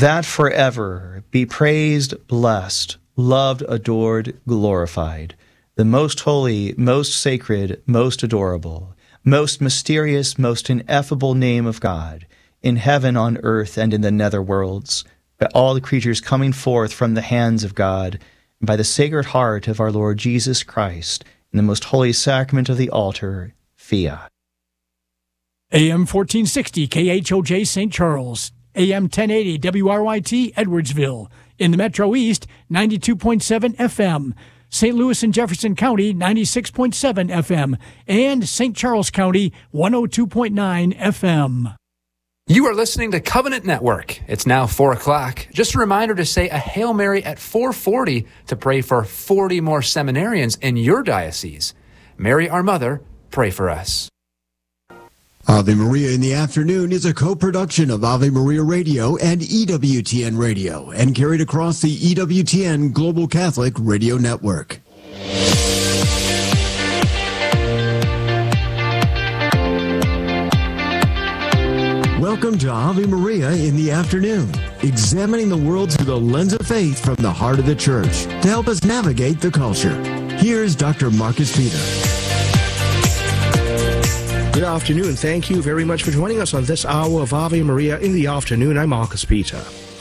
that forever be praised, blessed, loved, adored, glorified, the most holy, most sacred, most adorable, most mysterious, most ineffable name of God, in heaven, on earth, and in the nether worlds, by all the creatures coming forth from the hands of God, and by the Sacred Heart of our Lord Jesus Christ, in the most holy sacrament of the altar, fiat. AM 1460 KHOJ St. Charles, AM 1080 WRYT Edwardsville, in the Metro East 92.7 FM, St. Louis and Jefferson County 96.7 FM, and St. Charles County 102.9 FM. You are listening to Covenant Network. It's now 4 o'clock. Just a reminder to say a Hail Mary at 4:40 to pray for 40 more seminarians in your diocese. Mary, our Mother, pray for us. Ave Maria in the Afternoon is a co-production of Ave Maria Radio and EWTN Radio and carried across the EWTN Global Catholic Radio Network. Welcome to Ave Maria in the Afternoon, examining the world through the lens of faith from the heart of the Church to help us navigate the culture. Here's Dr. Marcus Peter. Good afternoon. Thank you very much for joining us on this hour of Ave Maria in the Afternoon. I'm Marcus Peter.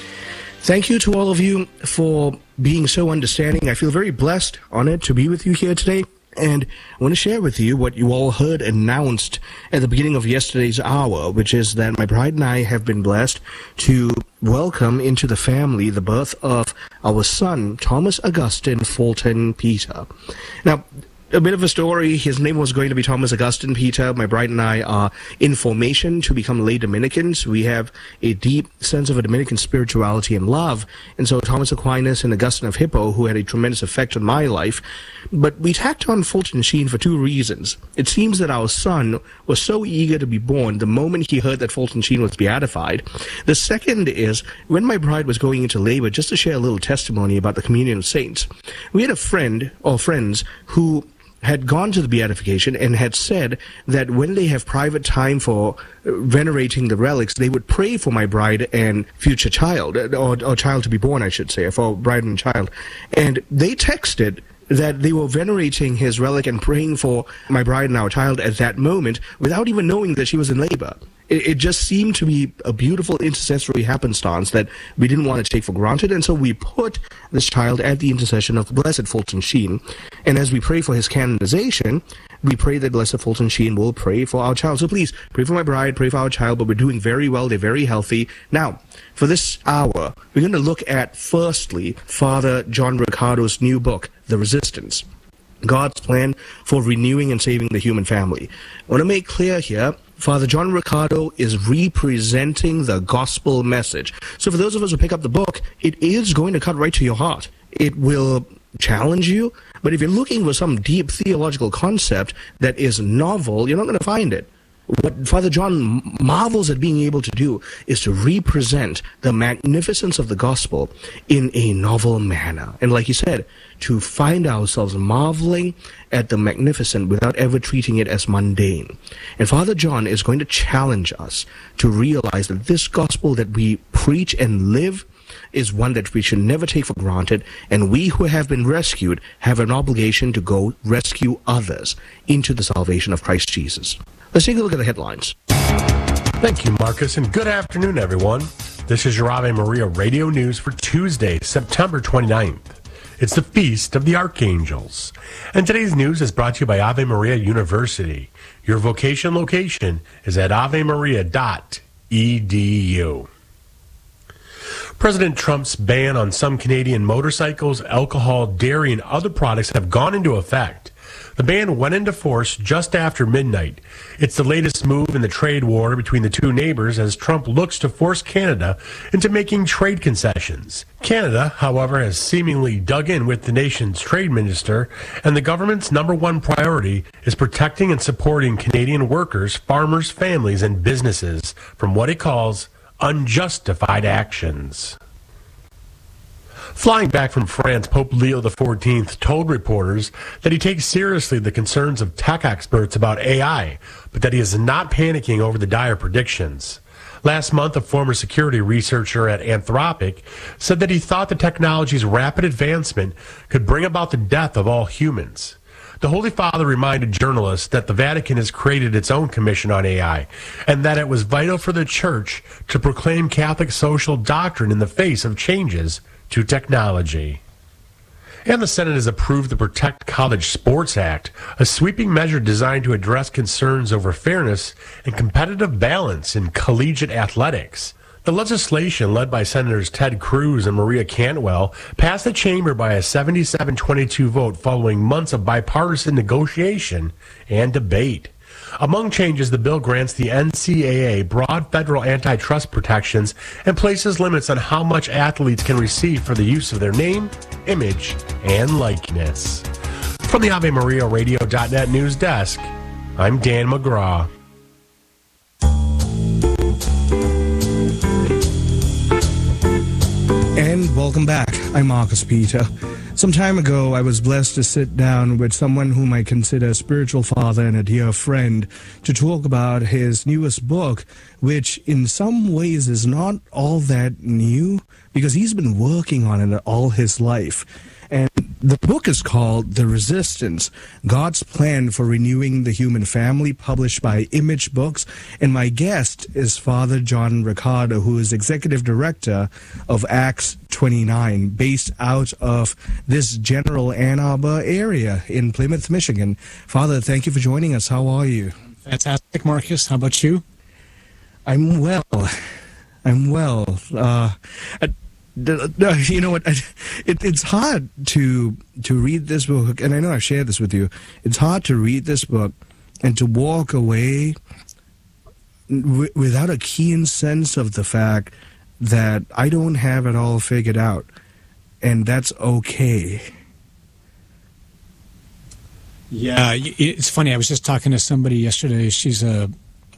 Thank you to all of you for being so understanding. I feel very blessed, honored to be with you here today. And I want to share with you what you all heard announced at the beginning of yesterday's hour, which is that my bride and I have been blessed to welcome into the family the birth of our son, Thomas Augustine Fulton Peter. Now, a bit of a story. His name was going to be Thomas Augustine Peter. My bride and I are in formation to become lay Dominicans. We have a deep sense of a Dominican spirituality and love. And so Thomas Aquinas and Augustine of Hippo, who had a tremendous effect on my life. But we tacked on Fulton Sheen for two reasons. It seems that our son was so eager to be born the moment he heard that Fulton Sheen was beatified. The second is, when my bride was going into labor, just to share a little testimony about the communion of saints, we had a friend or friends who had gone to the beatification and had said that when they have private time for venerating the relics, they would pray for my bride and future child, or child to be born, I should say, for bride and child. And they texted that they were venerating his relic and praying for my bride and our child at that moment without even knowing that she was in labor. It just seemed to be a beautiful intercessory happenstance that we didn't want to take for granted, and so we put this child at the intercession of the Blessed Fulton Sheen. And as we pray for his canonization, we pray that Blessed Fulton Sheen will pray for our child. So please, pray for my bride, pray for our child, but we're doing very well. They're very healthy. Now, for this hour, we're going to look at, firstly, Father John Riccardo's new book, The Resistance, God's Plan for Renewing and Saving the Human Family. I want to make clear here, Father John Riccardo is representing the gospel message. So for those of us who pick up the book, it is going to cut right to your heart. It will challenge you, but if you're looking for some deep theological concept that is novel, you're not going to find it. What Father John marvels at being able to do is to represent the magnificence of the gospel in a novel manner. And like he said, to find ourselves marveling at the magnificent without ever treating it as mundane. And Father John is going to challenge us to realize that this gospel that we preach and live is one that we should never take for granted, and we who have been rescued have an obligation to go rescue others into the salvation of Christ Jesus. Let's take a look at the headlines. Thank you, Marcus, and good afternoon, everyone. This is your Ave Maria Radio News for Tuesday, September 29th. It's the Feast of the Archangels. And today's news is brought to you by Ave Maria University. Your vocation location is at avemaria.edu. President Trump's ban on some Canadian motorcycles, alcohol, dairy, and other products have gone into effect. The ban went into force just after midnight. It's the latest move in the trade war between the two neighbors as Trump looks to force Canada into making trade concessions. Canada, however, has seemingly dug in with the nation's trade minister, and the government's number one priority is protecting and supporting Canadian workers, farmers, families, and businesses from what it calls unjustified actions. Flying back from France, Pope Leo XIV told reporters that he takes seriously the concerns of tech experts about AI, but that he is not panicking over the dire predictions. Last month, a former security researcher at Anthropic said that he thought the technology's rapid advancement could bring about the death of all humans. The Holy Father reminded journalists that the Vatican has created its own commission on AI and that it was vital for the Church to proclaim Catholic social doctrine in the face of changes to technology. And the Senate has approved the Protect College Sports Act, a sweeping measure designed to address concerns over fairness and competitive balance in collegiate athletics. The legislation, led by Senators Ted Cruz and Maria Cantwell, passed the chamber by a 77-22 vote following months of bipartisan negotiation and debate. Among changes, the bill grants the NCAA broad federal antitrust protections and places limits on how much athletes can receive for the use of their name, image, and likeness. From the AveMariaRadio.net news desk, I'm Dan McGraw. And welcome back. I'm Marcus Peter. Some time ago, I was blessed to sit down with someone whom I consider a spiritual father and a dear friend to talk about his newest book, which in some ways is not all that new because he's been working on it all his life. And the book is called The Resistance, God's Plan for Renewing the Human Family, published by Image Books. And my guest is Father John Riccardo, who is Executive Director of Acts 29, based out of this general Ann Arbor area in Plymouth, Michigan. Father, thank you for joining us. How are you? Fantastic, Marcus. How about you? I'm well. You know what? It's hard to read this book, and I know I've shared this with you. It's hard to read this book and to walk away without a keen sense of the fact that I don't have it all figured out, and that's okay. Yeah, it's funny. I was just talking to somebody yesterday. She's an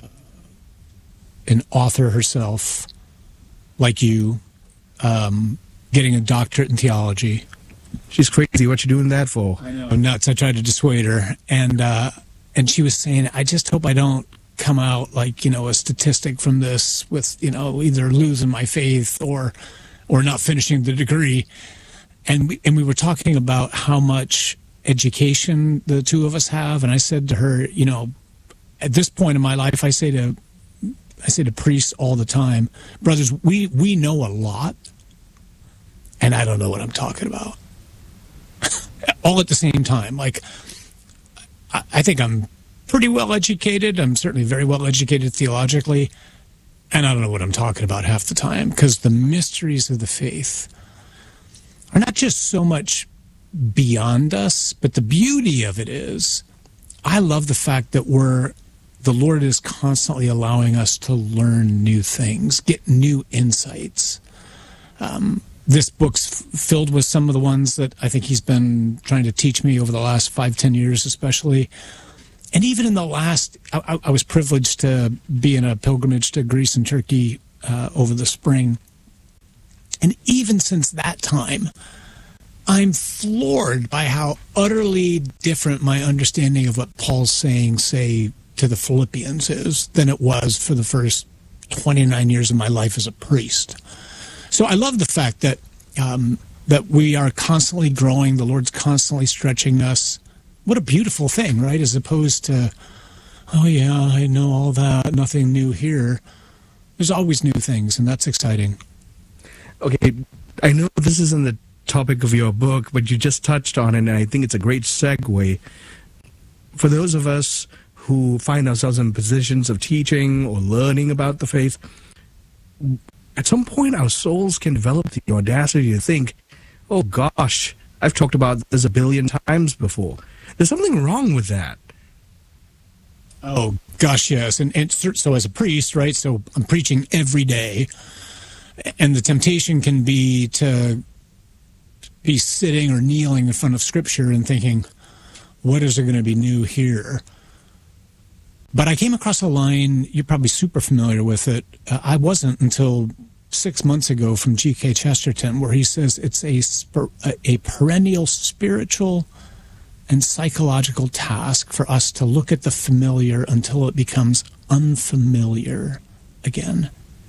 author herself, like you. Getting a doctorate in theology. She's crazy. What you doing that for? I know. Nuts. I tried to dissuade her, and she was saying, "I just hope I don't come out like a statistic from this with either losing my faith or not finishing the degree." And we were talking about how much education the two of us have, and I said to her, at this point in my life, I say to priests all the time, brothers, we know a lot, and I don't know what I'm talking about. All at the same time. Like, I think I'm pretty well educated. I'm certainly very well educated theologically, and I don't know what I'm talking about half the time, because the mysteries of the faith are not just so much beyond us, but the beauty of it is, I love the fact that the Lord is constantly allowing us to learn new things, get new insights. This book's filled with some of the ones that I think he's been trying to teach me over the last 5-10 years especially. And even in the last, I was privileged to be in a pilgrimage to Greece and Turkey over the spring. And even since that time, I'm floored by how utterly different my understanding of what Paul's saying, say, to the Philippians is than it was for the first 29 years of my life as a priest. So I love the fact that that we are constantly growing. The Lord's constantly stretching us. What a beautiful thing, right? As opposed to, oh yeah, I know all that, nothing new here. There's always new things, and that's exciting. Okay, I know this isn't the topic of your book, but you just touched on it, and I think it's a great segue. For those of us who find ourselves in positions of teaching or learning about the faith, at some point our souls can develop the audacity to think, oh gosh, I've talked about this 1 billion times before. There's something wrong with that. Oh gosh, yes. And so as a priest, right, so I'm preaching every day, and the temptation can be to be sitting or kneeling in front of Scripture and thinking, what is there going to be new here? But I came across a line, you're probably super familiar with it. I wasn't until 6 months ago, from G.K. Chesterton, where he says it's a perennial spiritual and psychological task for us to look at the familiar until it becomes unfamiliar again.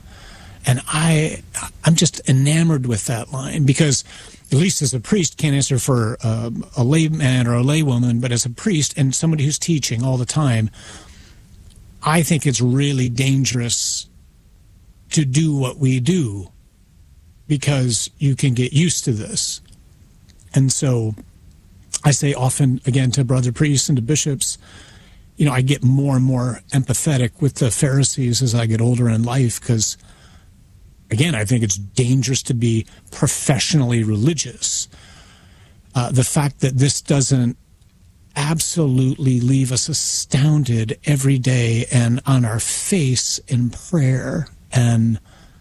And I'm just enamored with that line, because at least as a priest, can't answer for a layman or a laywoman, but as a priest and somebody who's teaching all the time, I think it's really dangerous to do what we do, because you can get used to this. And so I say often, again, to brother priests and to bishops, I get more and more empathetic with the Pharisees as I get older in life, because, again, I think it's dangerous to be professionally religious. The fact that this doesn't absolutely leave us astounded every day and on our face in prayer and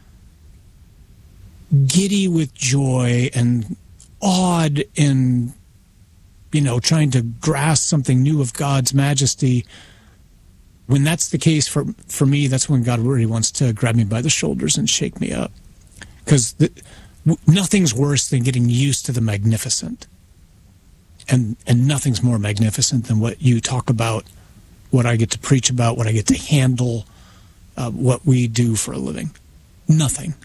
giddy with joy and awed in trying to grasp something new of God's majesty. When that's the case for me, that's when God really wants to grab me by the shoulders and shake me up. Because nothing's worse than getting used to the magnificent. And nothing's more magnificent than what you talk about, what I get to preach about, what I get to handle, what we do for a living. Nothing.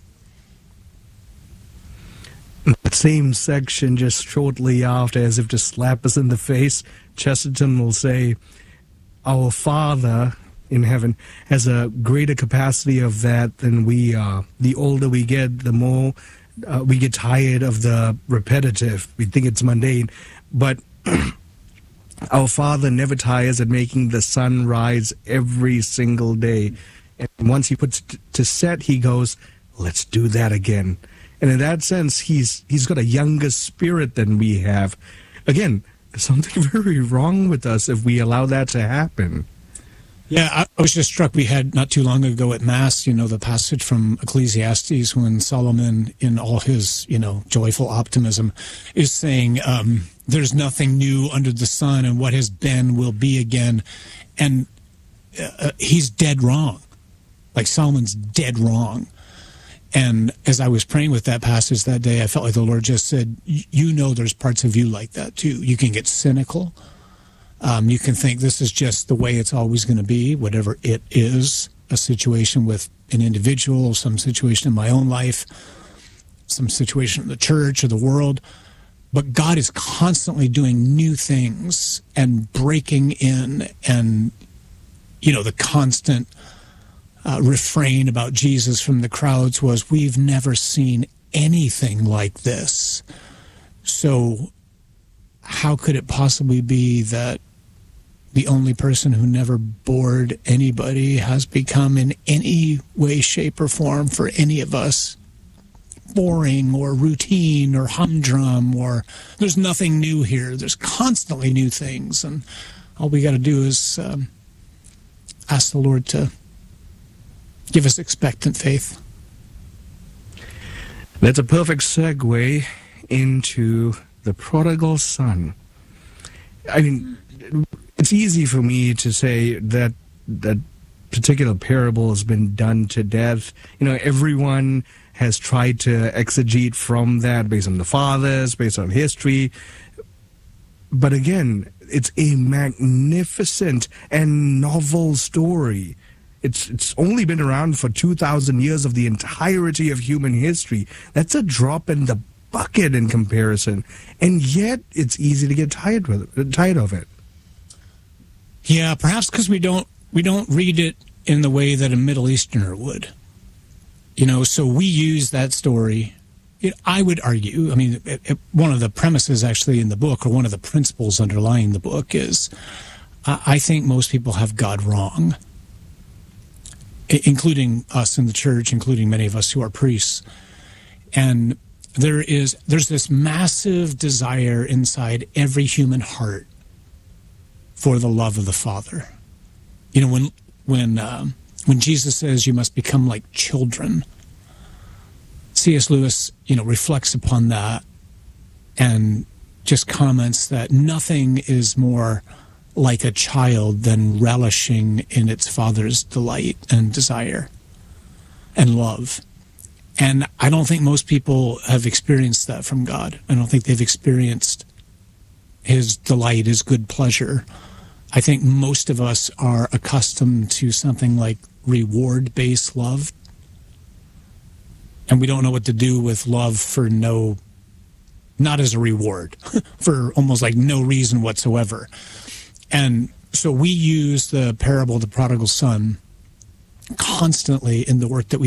That same section, just shortly after, as if to slap us in the face, Chesterton will say, "Our Father in heaven has a greater capacity of that than we are. The older we get, the more we get tired of the repetitive. We think it's mundane. But our Father never tires at making the sun rise every single day. And once he puts it to set, he goes, let's do that again." And in that sense, he's got a younger spirit than we have. Again, there's something very wrong with us if we allow that to happen. Yeah, I was just struck. We had not too long ago at Mass, the passage from Ecclesiastes when Solomon, in all his, joyful optimism, is saying, there's nothing new under the sun, and what has been will be again. And he's dead wrong. Like, Solomon's dead wrong. And as I was praying with that passage that day, I felt like the Lord just said, there's parts of you like that too. You can get cynical. You can think this is just the way it's always going to be, whatever it is, a situation with an individual, some situation in my own life, some situation in the church or the world. But God is constantly doing new things and breaking in, and, the constant refrain about Jesus from the crowds was, we've never seen anything like this. So how could it possibly be that the only person who never bored anybody has become in any way, shape, or form for any of us boring or routine or humdrum, or there's nothing new here. There's constantly new things. And all we got to do is ask the Lord to give us expectant faith. That's a perfect segue into the prodigal son. I mean, it's easy for me to say that that particular parable has been done to death. Everyone has tried to exegete from that based on the fathers, based on history. But again, it's a magnificent and novel story. It's only been around for 2,000 years of the entirety of human history. That's a drop in the bucket in comparison. And yet, it's easy to get tired of it. Yeah, perhaps because we don't read it in the way that a Middle Easterner would. So we use that story. I would argue, one of the premises actually in the book, or one of the principles underlying the book, is I think most people have God wrong, including us in the church, including many of us who are priests. And there's this massive desire inside every human heart for the love of the Father. When Jesus says you must become like children, C.S. Lewis, reflects upon that and just comments that nothing is more like a child than relishing in its father's delight and desire and love. And I don't think most people have experienced that from God. I don't think they've experienced his delight, his good pleasure. I think most of us are accustomed to something like reward-based love. and we don't know what to do with love for not as a reward, for almost like no reason whatsoever. And so we use the parable of the prodigal son constantly in the work that we